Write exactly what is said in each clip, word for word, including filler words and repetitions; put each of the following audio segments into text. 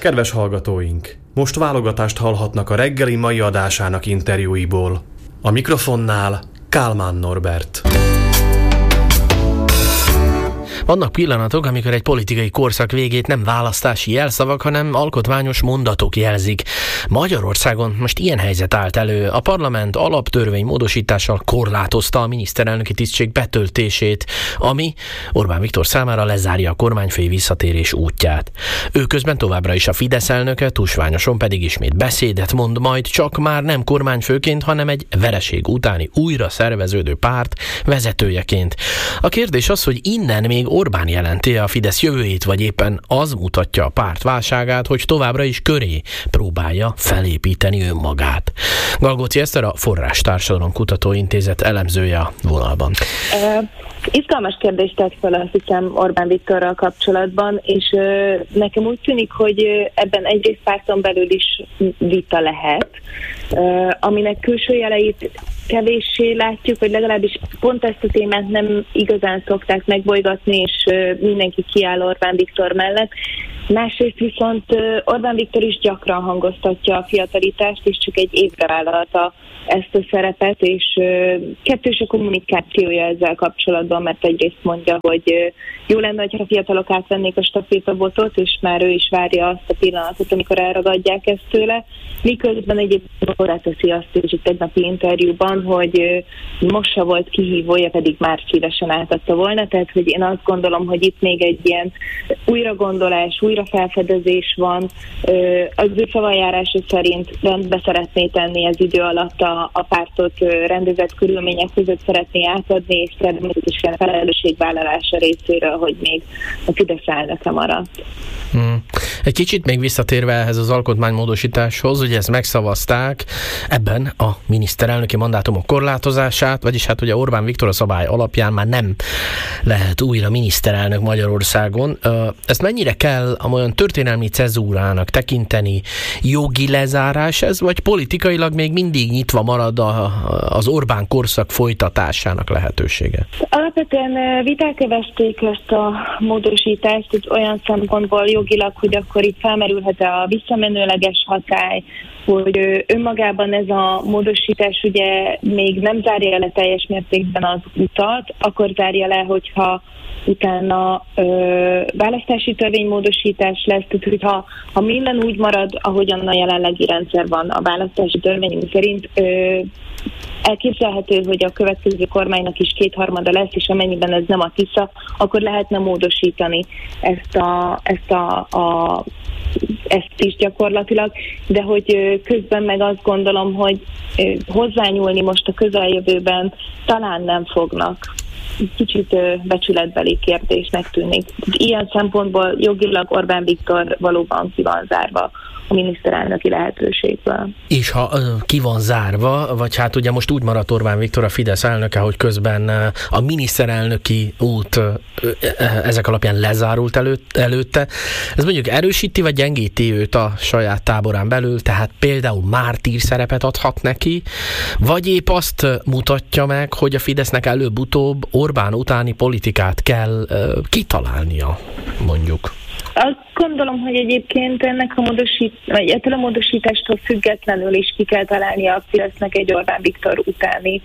Kedves hallgatóink! Most válogatást hallhatnak a reggeli mai adásának interjúiból. A mikrofonnál Kálmán Norbert. Vannak pillanatok, amikor egy politikai korszak végét nem választási jelszavak, hanem alkotmányos mondatok jelzik. Magyarországon most ilyen helyzet állt elő. A parlament alaptörvény módosítással korlátozta a miniszterelnöki tisztség betöltését, ami Orbán Viktor számára lezárja a kormányfői visszatérés útját. Ő közben továbbra is a Fidesz elnöke, tusványosan pedig ismét beszédet mond, majd csak már nem kormányfőként, hanem egy vereség utáni újra szerveződő párt vezetőjeként. A kérdés az, hogy innen még Orbán jelenti a Fidesz jövőjét, vagy éppen az mutatja a párt válságát, hogy továbbra is köré próbálja felépíteni önmagát. Galgóci Eszter, a Forrás Társadalom Kutatóintézet elemzője a vonalban. Uh, izgalmas kérdést tett fel, azt hiszem, Orbán Viktorral kapcsolatban, és uh, nekem úgy tűnik, hogy ebben egyrészt párton belül is vita lehet, uh, aminek külső jeleit kevéssé látjuk, vagy legalábbis pont ezt a témát nem igazán szokták megbolygatni, és mindenki kiáll Orbán Viktor mellett. Másrészt viszont Orbán Viktor is gyakran hangoztatja a fiatalitást, és csak egy évre vállalta ezt a szerepet, és kettős a kommunikációja ezzel kapcsolatban, mert egyrészt mondja, hogy jó lenne, hogyha a fiatalok átvennék a stafétabotot, és már ő is várja azt a pillanatot, amikor elragadják ezt tőle, miközben egyébként hozzáteszi azt is egy tegnapi interjúban, hogy most se volt kihívója, pedig már szívesen átadta volna, tehát hogy én azt gondolom, hogy itt még egy ilyen újragondolás, újrafelfedezés van, az ő szavajárása szerint rendbe szeretné tenni az idő alatt a, a pártot, rendezett körülmények között szeretné átadni, és természetesen felelősségvállalása részéről, hogy még a Fidesz elnöke maradt. Hmm. Egy kicsit még visszatérve ehhez az alkotmánymódosításhoz, ugye ezt megszavazták, ebben a miniszterelnöki mandátumok korlátozását, vagyis hát ugye Orbán Viktor a szabály alapján már nem lehet újra miniszterelnök Magyarországon. Ezt mennyire kell olyan történelmi cezúrának tekinteni, jogi lezárás ez, vagy politikailag még mindig nyitva marad a, az Orbán korszak folytatásának lehetősége? Alapvetően viták övezték ezt a módosítást, hogy olyan szempontból jogilag, hogy akkor itt felmerülhet a visszamenőleges hatály, hogy önmagában ez a módosítás ugye még nem zárja le teljes mértékben az utat, akkor zárja le, hogyha utána ö, választási törvénymódosítás lesz, tehát hogyha ha minden úgy marad, ahogyan a jelenlegi rendszer van a választási törvényünk szerint, ö, elképzelhető, hogy a következő kormánynak is kétharmada lesz, és amennyiben ez nem a Tisza, akkor lehetne módosítani ezt a, ezt a, a ezt is gyakorlatilag, de hogy közben meg azt gondolom, hogy hozzányúlni most a közeljövőben talán nem fognak. Kicsit becsületbeli kérdésnek tűnik. Ilyen szempontból jogilag Orbán Viktor valóban ki van zárva a miniszterelnöki lehetőségből. És ha uh, ki van zárva, vagy hát ugye most úgy maradt Orbán Viktor a Fidesz elnöke, hogy közben uh, a miniszterelnöki út uh, uh, ezek alapján lezárult előtt, előtte, ez mondjuk erősíti vagy gyengíti őt a saját táborán belül, tehát például mártír szerepet adhat neki, vagy épp azt mutatja meg, hogy a Fidesznek előbb-utóbb Orbán utáni politikát kell uh, kitalálnia, mondjuk. Azt gondolom, hogy egyébként ennek a módosít, vagy ettől a módosítástól függetlenül is ki kell találni a Fidesznek egy Orbán Viktor utáni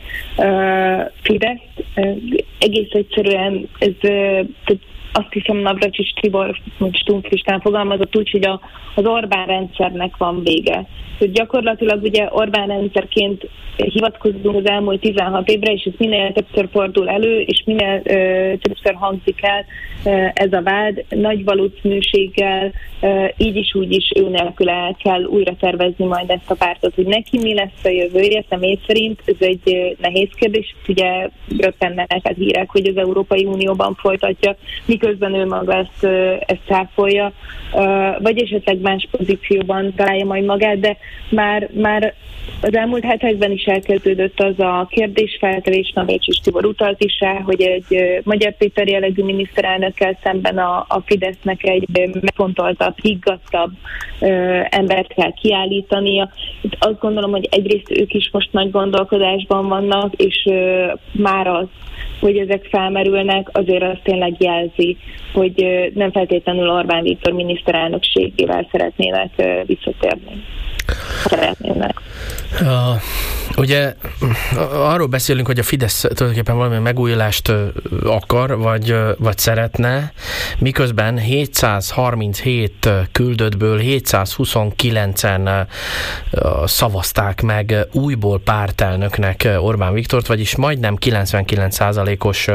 uh, Fidesz. Uh, egész egyszerűen ez uh, azt hiszem Navracsics Tibor, vagy Stumpf István fogalmazott úgy, hogy a, az Orbán rendszernek van vége. Tehát gyakorlatilag ugye Orbán rendszerként hivatkozunk az elmúlt tizenhat évre, és ez minél többször fordul elő, és minél ö, többször hangzik el ö, ez a vád, nagy valószínűséggel ö, így is úgy is ő nélkül el kell újra tervezni majd ezt a pártot, hogy neki mi lesz a jövője, személy szerint ez egy ö, nehéz kérdés, ugye röppennek a hírek, hogy az Európai Unióban folytatja, miközben ő maga ezt, ö, ezt cáfolja, ö, vagy esetleg más pozícióban találja majd magát, de már, már az elmúlt hetekben is elkezdődött az a kérdésfeltevés, Navracsics Tibor utalt is rá, hogy egy Magyar Péter jellegű miniszterelnökkel szemben a, a Fidesznek egy megfontoltabb, higgadtabb ö, embert kell kiállítania. Itt azt gondolom, hogy egyrészt ők is most nagy gondolkodásban vannak, és ö, már az, hogy ezek felmerülnek, azért az tényleg jelzi jelzi, hogy nem feltétlenül Orbán Viktor miniszterelnökségével szeretnének visszatérni. Szeretnének. Uh, ugye arról beszélünk, hogy a Fidesz tulajdonképpen valami megújulást akar, vagy, vagy szeretne, miközben hétszázharminchét küldöttből hétszázhuszonkilencen szavazták meg újból pártelnöknek Orbán Viktort, vagyis majdnem kilencvenkilenc százalékos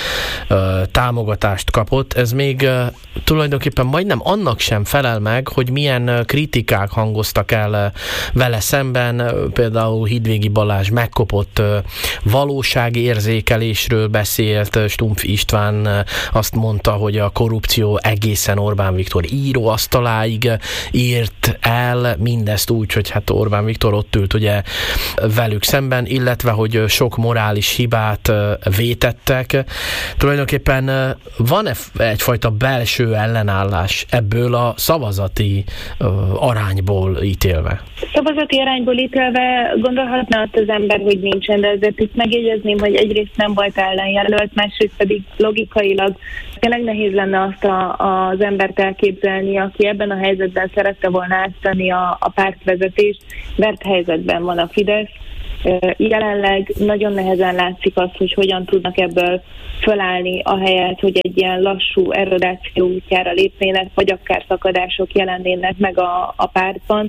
támogatást kapott. Ez még tulajdonképpen majdnem annak sem felel meg, hogy milyen kritikák hangoztak el vele szemben. Például Hidvégi Balázs megkopott valóságérzékelésről beszélt, Stumpf István azt mondta, hogy a korrupció egészen Orbán Viktor íróasztaláig írt el, mindezt úgy, hogy hát Orbán Viktor ott ült ugye velük szemben, illetve hogy sok morális hibát vétettek. Tulajdonképpen van-e egyfajta belső ellenállás ebből a szavazati arányból ítélve? Szavazati arányból ítélve gondolhatná azt az ember, hogy nincsen, de ezért itt megjegyezném, hogy egyrészt nem volt ellenjelölt, másrészt pedig logikailag tényleg nehéz lenne azt a, az embert elképzelni, aki ebben a helyzetben szerette volna átvenni a, a pártvezetést, mert helyzetben van a Fidesz. Jelenleg nagyon nehezen látszik az, hogy hogyan tudnak ebből fölállni, ahelyett, hogy egy ilyen lassú erodáció útjára lépnének, vagy akár szakadások jelennének meg a, a pártban.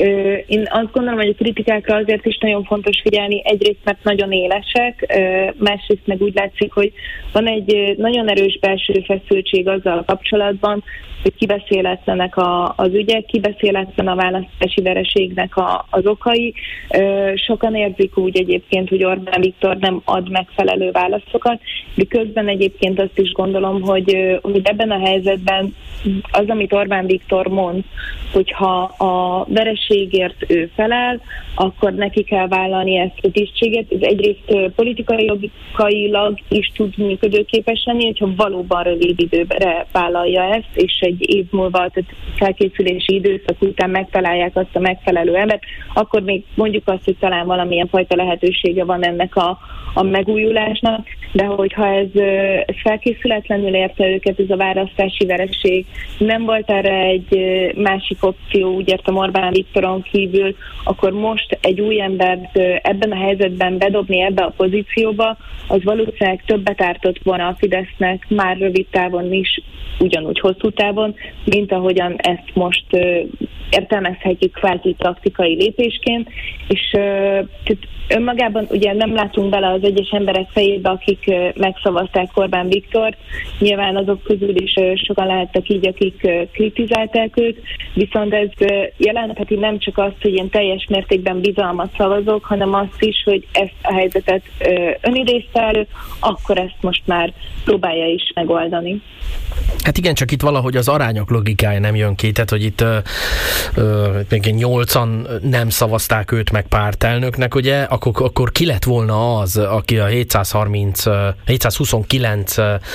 Én azt gondolom, hogy a kritikákra azért is nagyon fontos figyelni, egyrészt mert nagyon élesek, másrészt meg úgy látszik, hogy van egy nagyon erős belső feszültség azzal kapcsolatban, hogy kibeszéletlenek a, az ügyek, kibeszéletlen a választási vereségnek a, az okai. Sokan érzik úgy egyébként, hogy Orbán Viktor nem ad megfelelő válaszokat, de közben egyébként azt is gondolom, hogy, hogy ebben a helyzetben az, amit Orbán Viktor mond, hogyha a vereségért ő felel, akkor neki kell vállalni ezt a tisztséget. Ez egyrészt politikai logikailag is tud működőképes lenni, hogyha valóban rövid időre vállalja ezt, és egy év múlva, tehát felkészülési időszak után megtalálják azt a megfelelő embert, akkor még mondjuk azt, hogy talán valamilyen fajta lehetősége van ennek a, a megújulásnak, de hogyha ez, ez felkészületlenül érte őket, ez a választási vereség, nem volt erre egy másik opció, úgy értem Orbán Viktoron kívül, akkor most egy új embert ebben a helyzetben bedobni ebbe a pozícióba, az valószínűleg többet ártott volna a Fidesznek már rövid távon is, ugyanúgy hosszú távon, mint ahogyan ezt most uh, értelmezhetjük kvázi taktikai lépésként, és uh, önmagában ugye nem látunk bele az egyes emberek fejébe, akik uh, megszavazták Orbán Viktort, nyilván azok közül is uh, sokan lehettek így, akik uh, kritizálták őt, viszont ez uh, jelentheti nem csak azt, hogy én teljes mértékben bizalmat szavazok, hanem azt is, hogy ezt a helyzetet uh, önidézte elő, akkor ezt most már próbálja is megoldani. Hát igen, csak itt valahogy az arányok logikája nem jön ki, tehát hogy itt ö, ö, még nyolcan nem szavazták őt meg pártelnöknek, ugye, akkor, akkor ki lett volna az, aki a hétszázharminc, hétszázhuszonkilenc,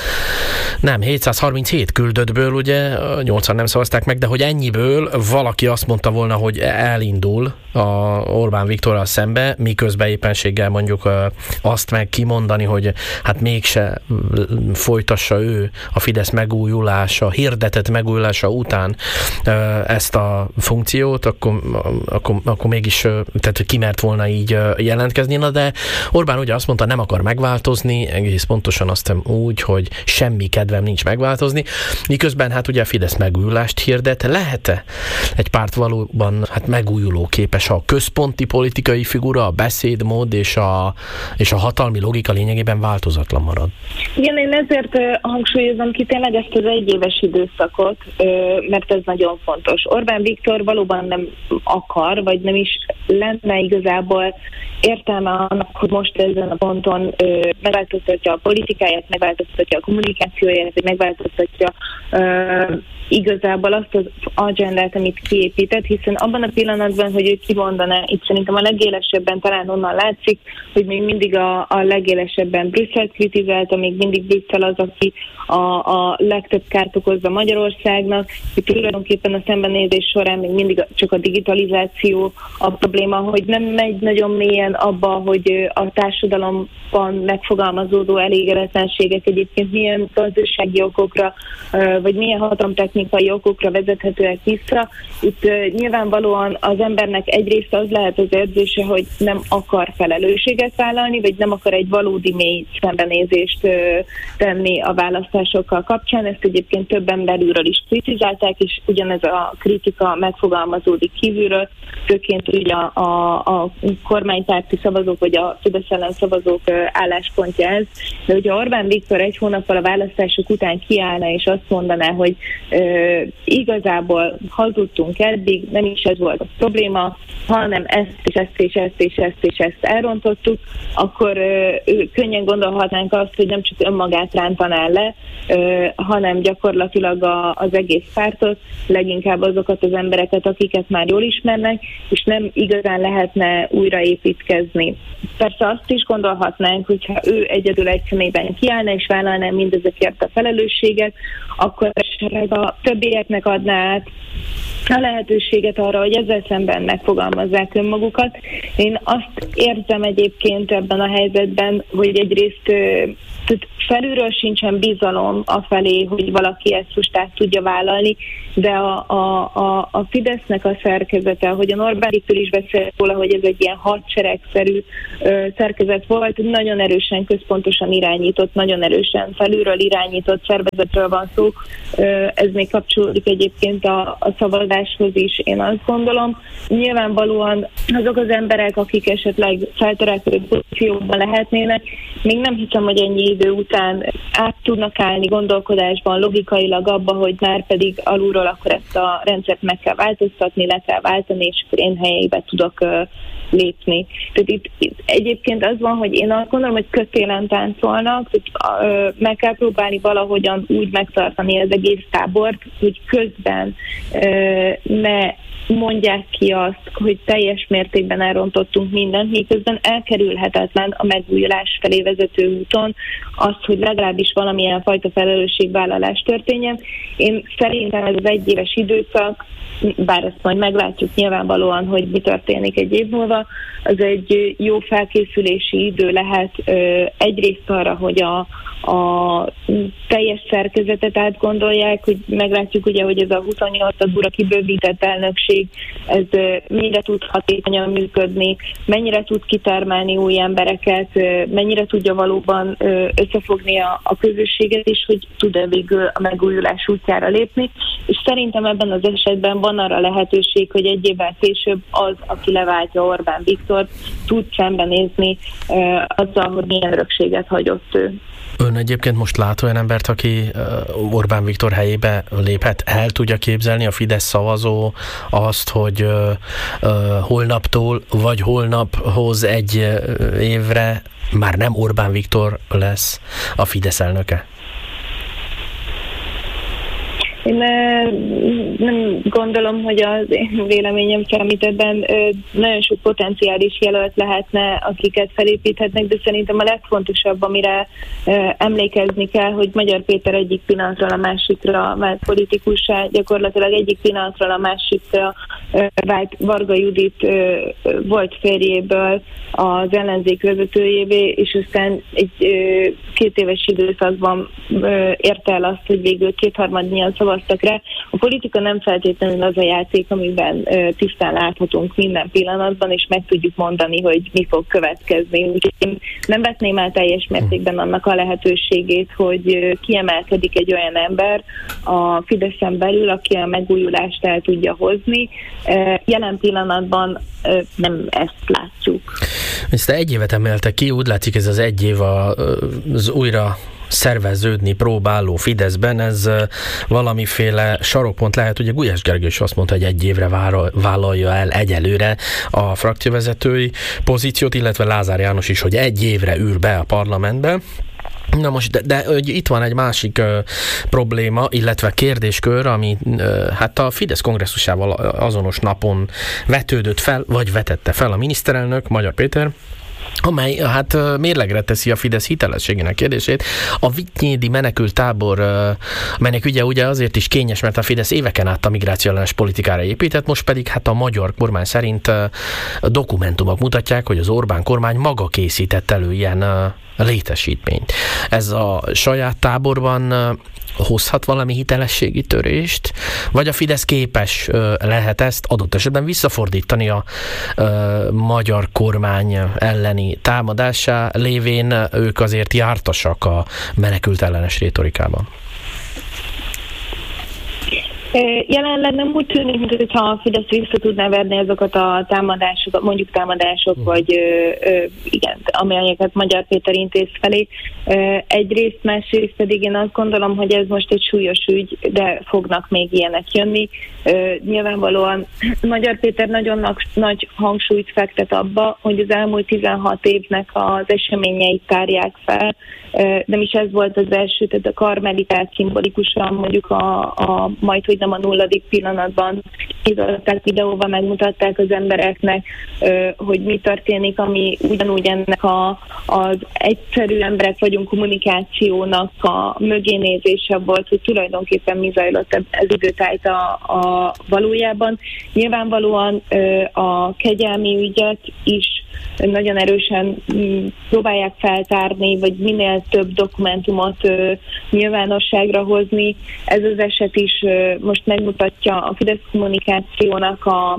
nem, hétszázharminchét küldöttből, ugye, nyolcan nem szavazták meg, de hogy ennyiből valaki azt mondta volna, hogy elindul a Orbán Viktorral szembe, miközben éppenséggel mondjuk azt meg kimondani, hogy hát mégse folytassa ő a Fidesz megújulása, hirdetett megújulása után ezt a funkciót, akkor, akkor, akkor mégis tehát kimert volna így jelentkezni. Na de Orbán ugye azt mondta, nem akar megváltozni, egész pontosan azt úgy, hogy semmi kedvem nincs megváltozni, miközben hát ugye a Fidesz megújulást hirdet. Lehet-e egy párt valóban hát megújuló képes, ha a központi politikai figura, a beszédmód és a, és a hatalmi logika lényegében változatlan marad? Igen, én ezért hangsúlyozom ki tényleg ezt az egyéves időszakot, mert ez nagyon fontos. Orbán Viktor valóban nem akar, vagy nem is lenne igazából értelme annak, hogy most ezen a ponton megváltoztatja a politikáját, megváltoztatja a kommunikációját, vagy megváltoztatja igazából azt az agendát, amit kiépített, hiszen abban a pillanatban, hogy ő kimondaná, itt szerintem a legélesebben talán onnan látszik, hogy még mindig a, a legélesebben Brüsszelt kritizálta, még mindig Brüsszel az, aki a, a legtöbb kárt okozza Magyarországnak, hogy tulajdonképpen a szembenézés során még mindig csak a digitalizáció a probléma, hogy nem megy nagyon nagyon mélyen abba, hogy a társadalomban megfogalmazódó elégedetlenségek egyébként milyen gazdasági okokra, vagy milyen hatalomtechnikai okokra vezethetőek vissza. Itt nyilvánvalóan az embernek egyrészt az lehet az érzése, hogy nem akar felelősséget vállalni, vagy nem akar egy valódi mély szembenézést tenni a választásokkal kapcsán. Ezt egyébként többen belülről is kritizálták, és ugyanez a kritika megfogalmazódik kívülről, főként ugye a, a, a kormánypárti szavazók, vagy a Fidesz ellen szavazók álláspontja ez. De hogyha Orbán Viktor egy hónappal a választások után kiállna, és azt mondaná, hogy ö, igazából hazudtunk eddig, nem is ez volt a probléma, hanem ezt és ezt és ezt és ezt és ezt elrontottuk, akkor ö, könnyen gondolhatnánk azt, hogy nem csak önmagát rántaná le, ö, hanem gyakorlatilag a, az egész pártot, leginkább azokat az embereket, akiket már jól ismernek, és nem igazán lehetne újraépítkezni. Persze azt is gondolhatnánk, hogyha ő egyedül egy személyben kiállna és vállalná mindezekért a felelősséget, akkor esetleg a többieknek adná át a lehetőséget arra, hogy ezzel szemben megfogalmazzák önmagukat. Én azt érzem egyébként ebben a helyzetben, hogy egyrészt felülről sincsen bizalom afelé, hogy valaki ezt most át tudja vállalni, de a, a, a, a Fidesznek a szerkezete, ahogy a Orbán Viktor is beszélt róla, hogy ez egy ilyen hadseregszerű ö, szerkezet volt, nagyon erősen központosan irányított, nagyon erősen felülről irányított szervezetről van szó. Ö, ez még kapcsolódik egyébként a, a szavazáshoz is, én azt gondolom. Nyilvánvalóan azok az emberek, akik esetleg feltörekvő pozícióban lehetnének, még nem hiszem, hogy ennyi idő után át tudnak állni gondolkodásban, logikailag abba, hogy már pedig alulról akkor ezt a rendszert meg kell változtatni, le kell váltani, és akkor én helyeibe tudok uh, lépni. Tehát itt, itt egyébként az van, hogy én azt gondolom, hogy kötélen táncolnak, tehát, uh, meg kell próbálni valahogyan úgy megtartani az egész tábort, hogy közben uh, ne mondják ki azt, hogy teljes mértékben elrontottunk mindent, miközben elkerülhetetlen a megújulás felé vezető úton az, hogy legalábbis valamilyen fajta felelősségvállalás történjen. Én szerintem ez az egyéves időszak, bár ezt majd meglátjuk nyilvánvalóan, hogy mi történik egy év múlva, az egy jó felkészülési idő lehet egyrészt arra, hogy a, a teljes szerkezetet átgondolják, hogy meglátjuk ugye, hogy ez a huszonnyolc tagúra kibővített elnökség, ez mennyire tud hatékonyan működni, mennyire tud kitermelni új embereket, mennyire tudja valóban összefogni a, a közösséget, és hogy tud-e végül a megújulás útjára lépni. És szerintem ebben az esetben van arra lehetőség, hogy egy évvel később az, aki leváltja Orbán Viktort, tud szembenézni azzal, hogy milyen örökséget hagyott ő. Ön egyébként most lát olyan embert, aki Orbán Viktor helyébe léphet? El tudja képzelni a Fidesz szavazó azt, hogy holnaptól vagy holnaphoz egy évre már nem Orbán Viktor lesz a Fidesz elnöke? Én nem gondolom, hogy az én véleményem számít ebben. Nagyon sok potenciális jelölt lehetne, akiket felépíthetnek, de szerintem a legfontosabb, amire emlékezni kell, hogy Magyar Péter egyik pillanatról a másikra vált politikussá, gyakorlatilag egyik pillanatról a másikra vált Varga Judit volt férjéből az ellenzék vezetőjévé, és aztán egy két éves időszakban érte el azt, hogy végül kétharmadnyian szavaztak rá. A politika nem feltétlenül az a játék, amiben tisztán láthatunk minden pillanatban, és meg tudjuk mondani, hogy mi fog következni. Úgyhogy én nem vetném el teljes mértékben annak a lehetőségét, hogy kiemelkedik egy olyan ember a Fideszen belül, aki a megújulást el tudja hozni. Jelen pillanatban nem ezt látjuk. Ezt egy évet emeltek ki, úgy látszik ez az egy év az újra szerveződni próbáló Fideszben, ez valamiféle sarokpont lehet. Ugye Gulyás Gergely is azt mondta, hogy egy évre vállalja el egyelőre a frakcióvezetői pozíciót, illetve Lázár János is, hogy egy évre ül be a parlamentbe. Na most, de, de itt van egy másik uh, probléma, illetve kérdéskör, ami uh, hát a Fidesz kongresszusával azonos napon vetődött fel, vagy vetette fel a miniszterelnök, Magyar Péter, amely hát mérlegre teszi a Fidesz hitelességének kérdését. A vityédi menekült tábor, melynek ügye ugye azért is kényes, mert a Fidesz éveken át a migrációellenes politikára épített, most pedig hát a magyar kormány szerint dokumentumok mutatják, hogy az Orbán kormány maga készített elő ilyen létesítményt. Ez a saját táborban hozhat valami hitelességi törést, vagy a Fidesz képes lehet ezt adott esetben visszafordítani a ö, magyar kormány elleni támadásá lévén ők azért jártasak a menekült ellenes rétorikában? Jelenleg nem úgy tűnik, mintha a Fidesz vissza tudná verni azokat a támadásokat, mondjuk támadások, uh. vagy ö, ö, igen, amelyeket Magyar Péter intéz felé. Egyrészt, másrészt pedig én azt gondolom, hogy ez most egy súlyos ügy, de fognak még ilyenek jönni. Ö, nyilvánvalóan Magyar Péter nagyon nagy hangsúlyt fektet abba, hogy az elmúlt tizenhat évnek az eseményeit tárják fel. Nem is ez volt az első, tehát a karmelitát szimbolikusan mondjuk a, a majd, hogy nem a nulladik pillanatban kizolták videóval, megmutatták az embereknek, hogy mi történik, ami ugyanúgy ennek a, az egyszerű emberek vagyunk kommunikációnak a mögénézése volt, hogy tulajdonképpen mi zajlott ez időtájt a, a valójában. Nyilvánvalóan a kegyelmi ügyet is nagyon erősen próbálják feltárni, vagy minél több dokumentumot ö, nyilvánosságra hozni. Ez az eset is ö, most megmutatja a Fidesz kommunikációnak a,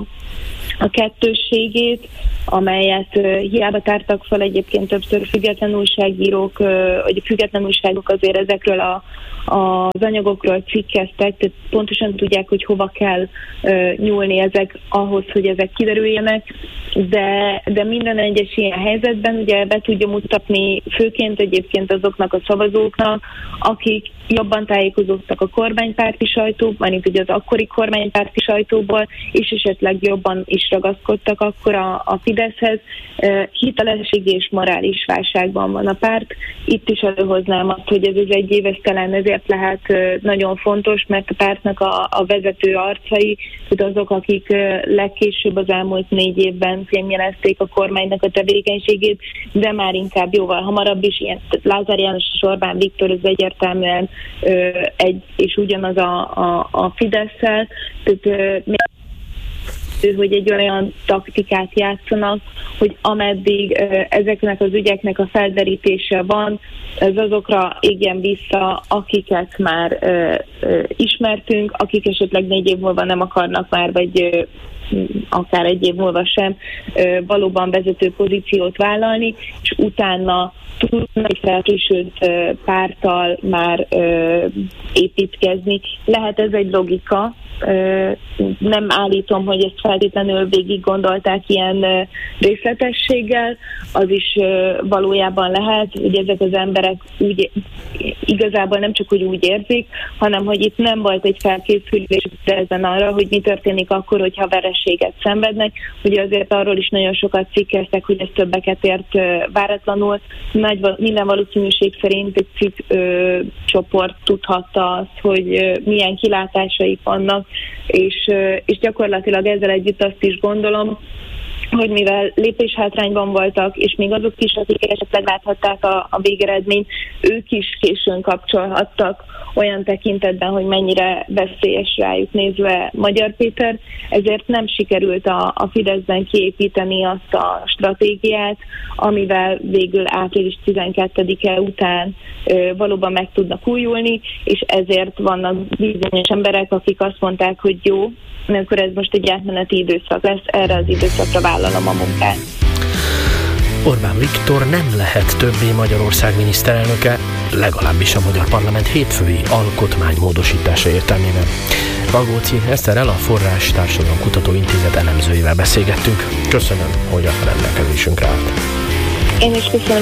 a kettősségét, amelyet uh, hiába tártak fel egyébként többször független újságírók, uh, vagy független újságok azért ezekről a, a, az anyagokról cikkeztek, tehát pontosan tudják, hogy hova kell uh, nyúlni ezek ahhoz, hogy ezek kiderüljenek, de, de minden egyes ilyen helyzetben ugye be tudja mutatni főként egyébként azoknak a szavazóknak, akik jobban tájékozódtak a kormánypárti sajtóból, mármint ugye az akkori kormánypárti sajtóból, és esetleg jobban is ragaszkodtak akkor a, a Fideszhez. Hitelességi és morális válságban van a párt. Itt is előhoznám azt, hogy ez az egy év, ez talán ezért lehet nagyon fontos, mert a pártnak a, a vezető arcai, tehát azok, akik legkésőbb az elmúlt négy évben fémjelezték a kormánynak a tevékenységét, de már inkább jóval hamarabb is, ilyen Lázár János és Orbán Viktor az egyértelműen egy és ugyanaz a, a, a Fidesz-szel, tehát hogy egy olyan taktikát játszanak, hogy ameddig ezeknek az ügyeknek a felderítése van, ez azokra égjen vissza, akiket már ismertünk, akik esetleg négy év múlva nem akarnak már, vagy akár egy év múlva sem valóban vezető pozíciót vállalni, és utána tudnak egy felkésült párttal már építkezni. Lehet ez egy logika, nem állítom, hogy ezt feltétlenül végig gondolták ilyen részletességgel, az is valójában lehet, hogy ezek az emberek úgy, igazából nem csak, hogy úgy érzik, hanem, hogy itt nem volt egy felkészülés ezen arra, hogy mi történik akkor, hogyha vereséget szenvednek. Ugye azért arról is nagyon sokat cikkeztek, hogy ez többeket ért váratlanul. Nagy, minden valószínűség szerint egy cikk ö, csoport tudhatta azt, hogy ö, milyen kilátásaik vannak, és, ö, és gyakorlatilag ezzel együtt azt is gondolom, hogy mivel lépéshátrányban voltak, és még azok is, akik esetleg láthatták a, a végeredményt, ők is későn kapcsolhattak olyan tekintetben, hogy mennyire veszélyes rájuk nézve Magyar Péter, ezért nem sikerült a, a Fideszben kiépíteni azt a stratégiát, amivel végül április tizenkettedike után ö, valóban meg tudnak újulni, és ezért vannak bizonyos emberek, akik azt mondták, hogy jó, mert akkor ez most egy átmeneti időszak lesz, erre az időszakra vállalom a munkát. Orbán Viktor nem lehet többé Magyarország miniszterelnöke, legalábbis a Magyar Parlament hétfői alkotmánymódosítása értelmében. Bagóci Eszterrel, a Forrás Társadalomkutató Intézet elemzőjével beszélgettünk. Köszönöm, hogy a rendelkezésünkre állt. Én is köszönöm.